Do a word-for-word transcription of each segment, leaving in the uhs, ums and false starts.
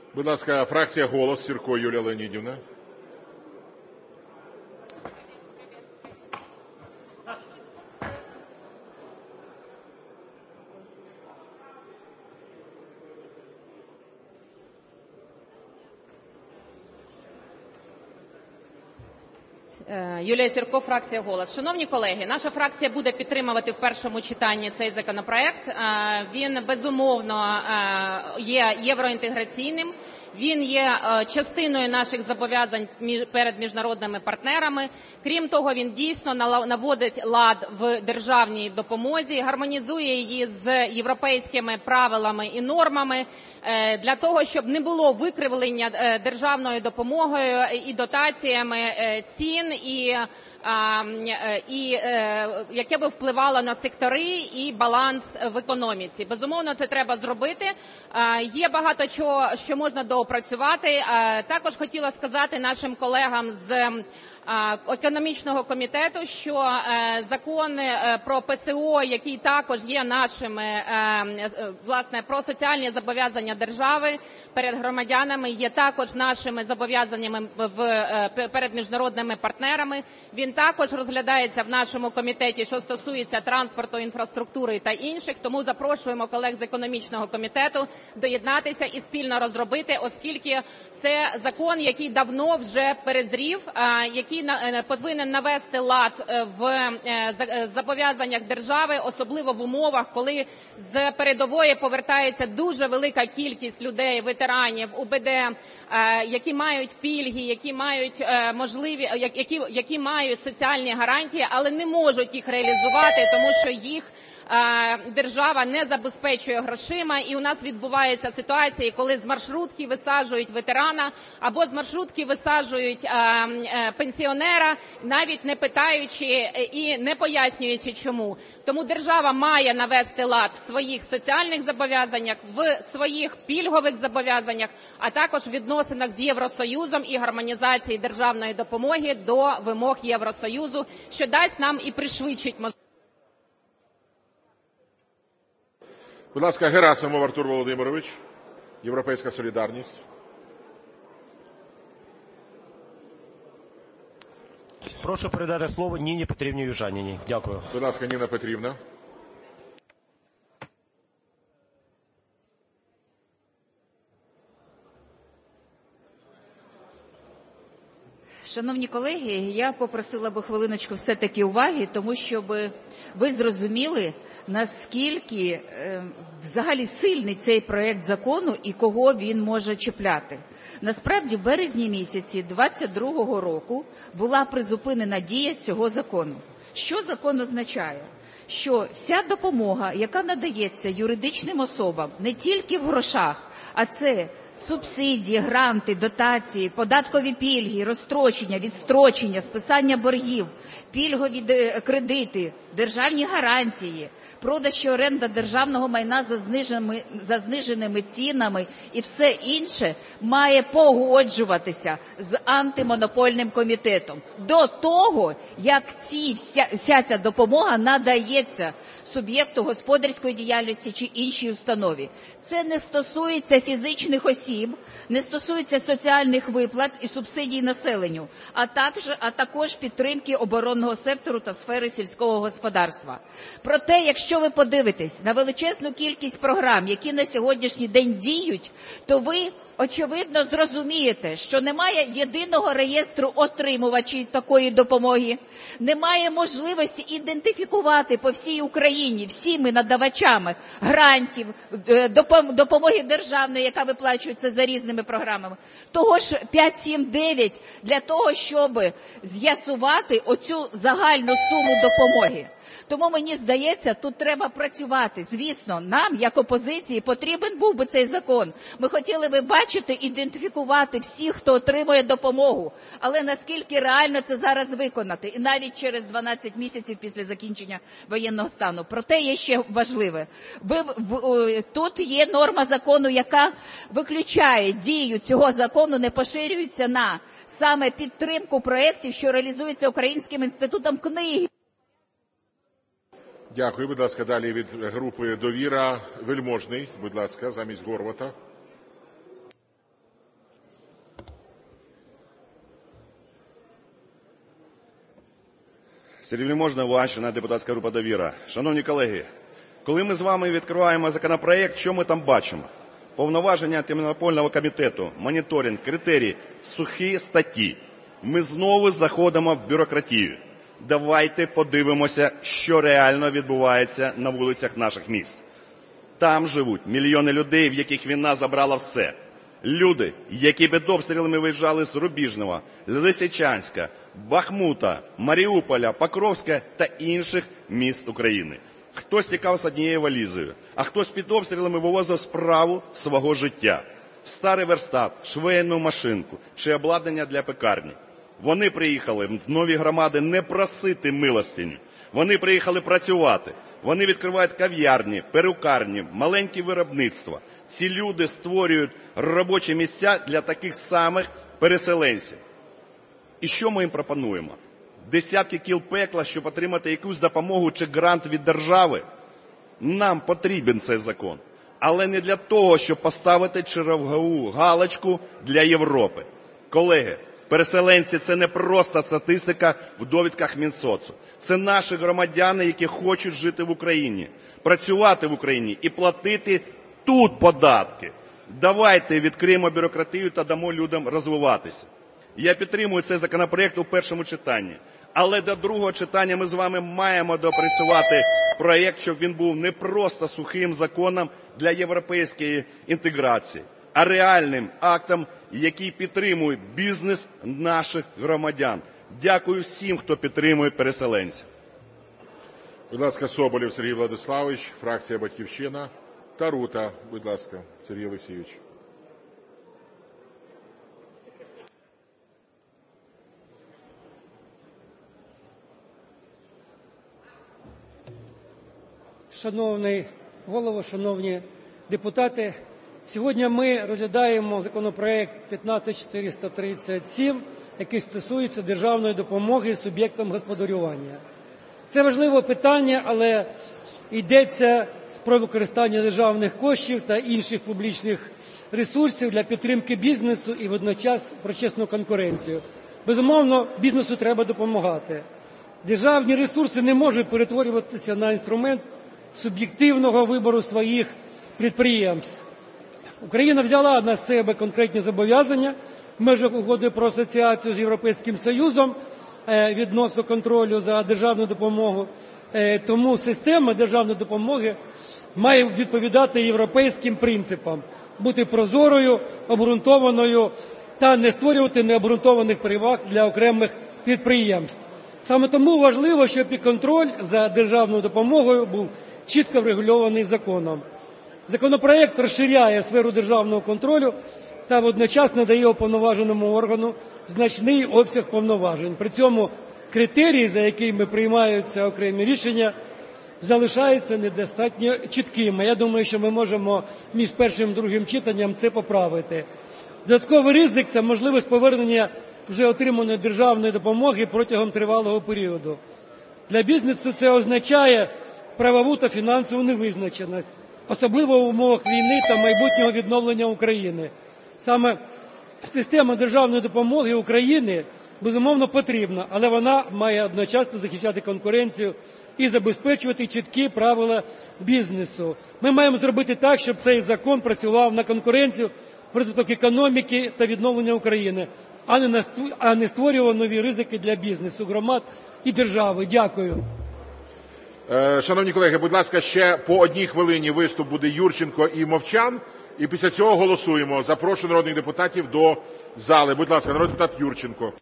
Будь ласка, фракція «Голос», Сірко Юлія Леонідівна. Юлія Сірко, фракція «Голос». Шановні колеги, наша фракція буде підтримувати в першому читанні цей законопроект. Він, безумовно, є євроінтеграційним. Він є частиною наших зобов'язань перед міжнародними партнерами. Крім того, він дійсно наводить лад в державній допомозі, гармонізує її з європейськими правилами і нормами для того, щоб не було викривлення державною допомогою і дотаціями цін, і і яке би впливало на сектори і баланс в економіці. Безумовно, це треба зробити. Є багато чого, що можна доопрацювати. Також хотіла сказати нашим колегам з економічного комітету, що закон про ПСО, який також є нашими, власне, про соціальні зобов'язання держави перед громадянами, є також нашими зобов'язаннями перед міжнародними партнерами. Він також розглядається в нашому комітеті, що стосується транспорту, інфраструктури та інших. Тому запрошуємо колег з економічного комітету доєднатися і спільно розробити, оскільки це закон, який давно вже перезрів, який повинен навести лад в зобов'язаннях держави, особливо в умовах, коли з передової повертається дуже велика кількість людей, ветеранів, УБД, які мають пільги, які мають можливі, які, які мають соціальні гарантії, але не можуть їх реалізувати, тому що їх держава не забезпечує грошима, і у нас відбуваються ситуації, коли з маршрутки висаджують ветерана або з маршрутки висаджують пенсіонера, навіть не питаючи і не пояснюючи чому. Тому держава має навести лад в своїх соціальних зобов'язаннях, в своїх пільгових зобов'язаннях, а також в відносинах з Євросоюзом і гармонізації державної допомоги до вимог Євросоюзу, що дасть нам і пришвидшить можливість. Будь ласка, Герасимов Артур Володимирович, Європейська солідарність. Прошу передати слово Ніні Петрівні Южаніній. Дякую. Будь ласка, Ніна Петрівна. Шановні колеги, я попросила би хвилиночку все-таки уваги, тому щоб ви зрозуміли, наскільки е, взагалі сильний цей проект закону і кого він може чіпляти. Насправді, в березні місяці двадцять другого року була призупинена дія цього закону. Що закон означає? Що вся допомога, яка надається юридичним особам не тільки в грошах, а це субсидії, гранти, дотації, податкові пільги, розстрочення, відстрочення, списання боргів, пільгові кредити, державні гарантії, продаж і оренда державного майна за зниженими, за зниженими цінами і все інше має погоджуватися з антимонопольним комітетом до того, як ці, вся, вся ця допомога надається суб'єкту господарської діяльності чи іншій установі. Це не стосується фізичних осіб, не стосується соціальних виплат і субсидій населенню, а також, а також підтримки оборонного сектору та сфери сільського господарства. Проте, якщо ви подивитесь на величезну кількість програм, які на сьогоднішній день діють, то ви очевидно зрозумієте, що немає єдиного реєстру отримувачів такої допомоги, немає можливості ідентифікувати по всій Україні всіми надавачами грантів, допомоги державної, яка виплачується за різними програмами. Того ж п'ять, сім, дев'ять для того, щоб з'ясувати оцю загальну суму допомоги. Тому, мені здається, тут треба працювати. Звісно, нам, як опозиції, потрібен був би цей закон. Ми хотіли би бачити, ідентифікувати всіх, хто отримує допомогу. Але наскільки реально це зараз виконати? І навіть через дванадцять місяців після закінчення воєнного стану. Проте є ще важливе. Тут є норма закону, яка виключає дію цього закону, не поширюється на саме підтримку проєктів, що реалізуються Українським інститутом книги. Дякую. Будь ласка, далі від групи «Довіра» Вельможний, будь ласка, замість Горвата. Сергій Вельможний, Луганщина, депутатська група «Довіра». Шановні колеги, коли ми з вами відкриваємо законопроект, що ми там бачимо? Повноваження антимонопольного комітету, моніторинг, критерії, сухі статті. Ми знову заходимо в бюрократію. Давайте подивимося, що реально відбувається на вулицях наших міст. Там живуть мільйони людей, в яких війна забрала все. Люди, які під обстрілами виїжджали з Рубіжного, Лисичанська, Бахмута, Маріуполя, Покровська та інших міст України. Хтось тікав з однією валізою, а хтось під обстрілами вивозив справу свого життя. Старий верстат, швейну машинку чи обладнання для пекарні. Вони приїхали в нові громади не просити милостиню. Вони приїхали працювати. Вони відкривають кав'ярні, перукарні, маленькі виробництва. Ці люди створюють робочі місця для таких самих переселенців. І що ми їм пропонуємо? Десятки кіл пекла, щоб отримати якусь допомогу чи грант від держави? Нам потрібен цей закон. Але не для того, щоб поставити чергову галочку для Європи. Колеги, переселенці – це не просто статистика в довідках Мінсоцу. Це наші громадяни, які хочуть жити в Україні, працювати в Україні і платити тут податки. Давайте відкриємо бюрократію та дамо людям розвиватися. Я підтримую цей законопроект у першому читанні. Але до другого читання ми з вами маємо доопрацювати проєкт, щоб він був не просто сухим законом для європейської інтеграції, а реальним актом, який підтримує бізнес наших громадян. Дякую всім, хто підтримує переселенців. Будь ласка, Соболєв Сергій Владиславович, фракція «Батьківщина». Тарута, будь ласка, Сергій Олексійович. Шановний голово, шановні депутати, сьогодні ми розглядаємо законопроект п'ятнадцять чотириста тридцять сім, який стосується державної допомоги суб'єктам господарювання. Це важливе питання, але йдеться про використання державних коштів та інших публічних ресурсів для підтримки бізнесу і водночас про чесну конкуренцію. Безумовно, бізнесу треба допомагати. Державні ресурси не можуть перетворюватися на інструмент суб'єктивного вибору своїх підприємств. Україна взяла на себе конкретні зобов'язання в межах угоди про асоціацію з Європейським Союзом відносно контролю за державну допомогу. Тому система державної допомоги має відповідати європейським принципам, бути прозорою, обґрунтованою та не створювати необґрунтованих переваг для окремих підприємств. Саме тому важливо, щоб і контроль за державною допомогою був чітко врегульований законом. Законопроект розширяє сферу державного контролю та водночас надає уповноваженому органу значний обсяг повноважень. При цьому критерії, за якими приймаються окремі рішення, залишаються недостатньо чіткими. Я думаю, що ми можемо між першим і другим читанням це поправити. Додатковий ризик – це можливість повернення вже отриманої державної допомоги протягом тривалого періоду. Для бізнесу це означає правову та фінансову невизначеність, особливо в умовах війни та майбутнього відновлення України. Саме система державної допомоги України, безумовно, потрібна, але вона має одночасно захищати конкуренцію і забезпечувати чіткі правила бізнесу. Ми маємо зробити так, щоб цей закон працював на конкуренцію, розвиток економіки та відновлення України, а не створював нові ризики для бізнесу, громад і держави. Дякую. Шановні колеги, будь ласка, ще по одній хвилині виступ буде Юрченко і Мовчан, і після цього голосуємо. Запрошую народних депутатів до зали. Будь ласка, народний депутат Юрченко.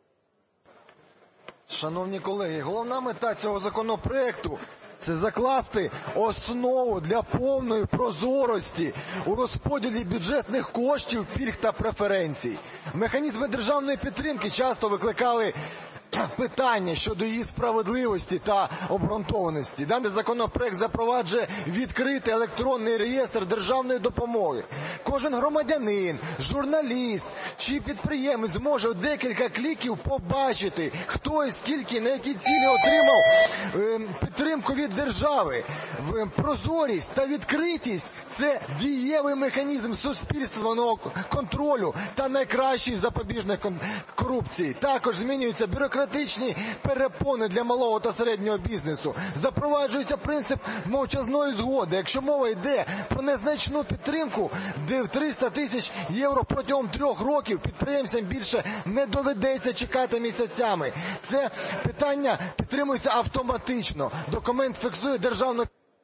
Шановні колеги, головна мета цього законопроекту – це закласти основу для повної прозорості у розподілі бюджетних коштів, пільг та преференцій. Механізми державної підтримки часто викликали питання щодо її справедливості та обґрунтованості. Даний законопроект запроваджує відкритий електронний реєстр державної допомоги. Кожен громадянин, журналіст чи підприємець зможе в декілька кліків побачити, хто і скільки, на які цілі отримав підтримку від держави. Прозорість та відкритість – це дієвий механізм суспільственного контролю та найкращий запобіжник корупції. Також змінюється бюрократичний бюрократичні перепони для малого та середнього бізнесу. Запроваджується принцип мовчазної згоди. Якщо мова йде про незначну підтримку, де в триста тисяч євро протягом трьох років підприємцям більше не доведеться чекати місяцями. Це питання підтримується автоматично. Документ фіксує державну...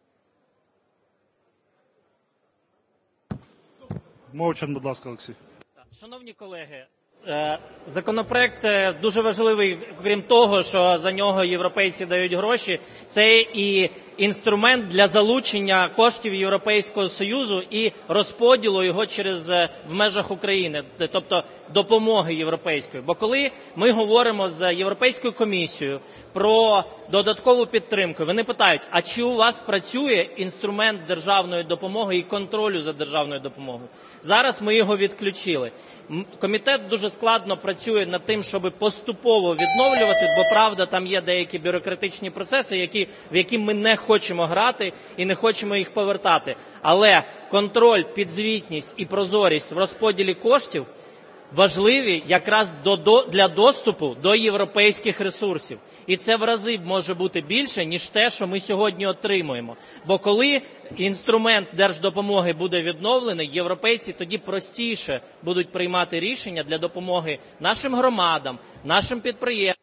Мовчан, будь ласка, Олексій. Шановні колеги, законопроект дуже важливий, крім того, що за нього європейці дають гроші, це і інструмент для залучення коштів Європейського Союзу і розподілу його через в межах України, тобто допомоги європейської. Бо коли ми говоримо з Європейською комісією про додаткову підтримку, вони питають, а чи у вас працює інструмент державної допомоги і контролю за державною допомогою? Зараз ми його відключили. Комітет дуже складно працює над тим, щоб поступово відновлювати, бо, правда, там є деякі бюрократичні процеси, які, в які ми не хочемо грати і не хочемо їх повертати. Але контроль, підзвітність і прозорість в розподілі коштів важливі якраз до, до, для доступу до європейських ресурсів. І це в рази може бути більше, ніж те, що ми сьогодні отримуємо. Бо коли інструмент держдопомоги буде відновлений, європейці тоді простіше будуть приймати рішення для допомоги нашим громадам, нашим підприємствам.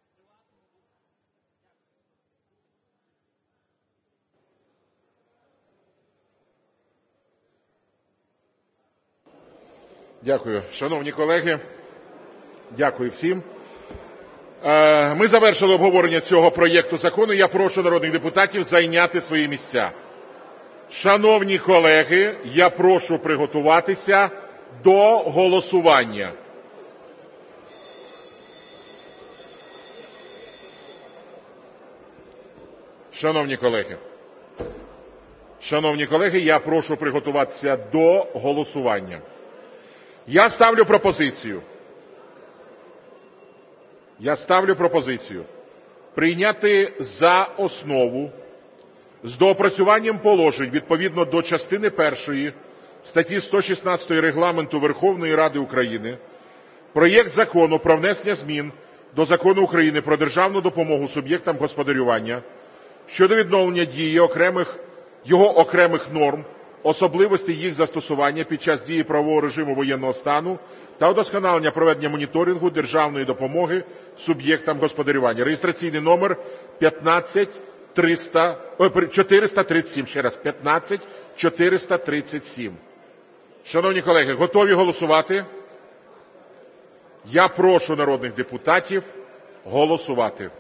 Дякую. Шановні колеги, дякую всім. Ми завершили обговорення цього проєкту закону. Я прошу народних депутатів зайняти свої місця. Шановні колеги, я прошу приготуватися до голосування. Шановні колеги, шановні колеги, я прошу приготуватися до голосування. Я ставлю пропозицію. Я ставлю пропозицію прийняти за основу з доопрацюванням положень відповідно до частини першої статті сто шістнадцять Регламенту Верховної Ради України проєкт Закону про внесення змін до Закону України "Про державну допомогу суб'єктам господарювання" щодо відновлення дії окремих його окремих норм, особливості їх застосування під час дії правового режиму воєнного стану та удосконалення проведення моніторингу державної допомоги суб'єктам господарювання. Реєстраційний номер п'ятнадцять чотириста тридцять сім. Ще раз, п'ятнадцять чотириста тридцять сім. Шановні колеги, готові голосувати? Я прошу народних депутатів голосувати.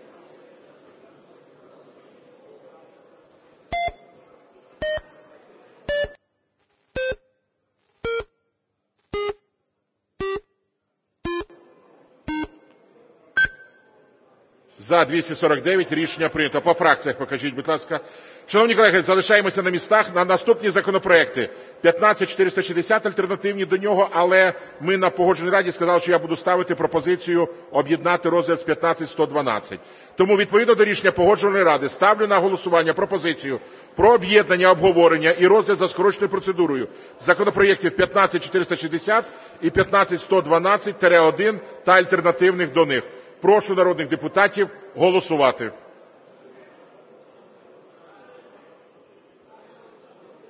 За двісті сорок дев'ять рішення прийнято. По фракціях покажіть, будь ласка. Шановні колеги, залишаємося на місцях. На наступні законопроекти п'ятнадцять чотириста шістдесят, альтернативні до нього, але ми на Погоджувальній раді сказали, що я буду ставити пропозицію об'єднати розгляд з п'ятнадцять сто дванадцять. Тому відповідно до рішення Погоджувальної ради ставлю на голосування пропозицію про об'єднання, обговорення і розгляд за скороченою процедурою законопроєктів п'ятнадцять чотириста шістдесят і п'ятнадцять сто дванадцять один та альтернативних до них. Прошу народних депутатів голосувати.